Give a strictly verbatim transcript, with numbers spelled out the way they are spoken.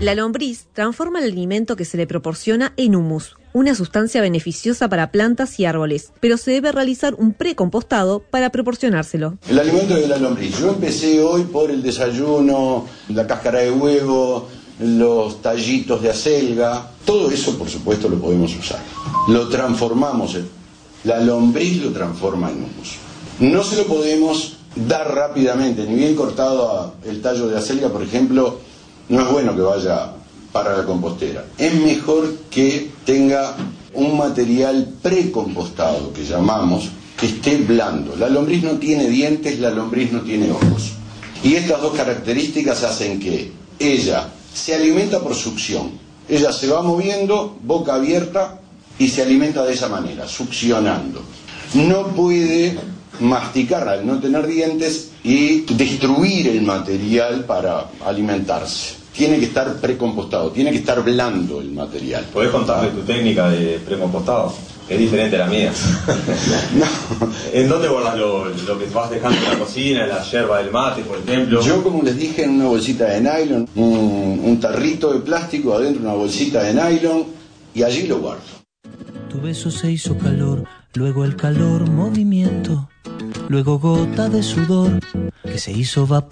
La lombriz transforma el alimento que se le proporciona en humus, una sustancia beneficiosa para plantas y árboles, pero se debe realizar un precompostado para proporcionárselo. El alimento de la lombriz. Yo empecé hoy por el desayuno, la cáscara de huevo, los tallitos de acelga. Todo eso, por supuesto, lo podemos usar. Lo transformamos. La lombriz lo transforma en humus. No se lo podemos dar rápidamente, ni bien cortado el tallo de acelga, por ejemplo. No es bueno que vaya para la compostera. Es mejor que tenga un material precompostado, que llamamos, que esté blando. La lombriz no tiene dientes, la lombriz no tiene ojos. Y estas dos características hacen que ella se alimenta por succión. Ella se va moviendo, boca abierta, y se alimenta de esa manera, succionando. No puede masticar al no tener dientes y destruir el material para alimentarse. Tiene que estar precompostado, tiene que estar blando el material. ¿Podés contarme tu técnica de precompostado? Es diferente a la mía. No. ¿En dónde guardas lo, lo que vas dejando en la cocina, en la yerba del mate, por ejemplo? Yo, como les dije, en una bolsita de nylon, un, un tarrito de plástico, adentro una bolsita de nylon, y allí lo guardo. Tu beso se hizo calor, luego el calor movimiento, luego gota de sudor que se hizo vapor.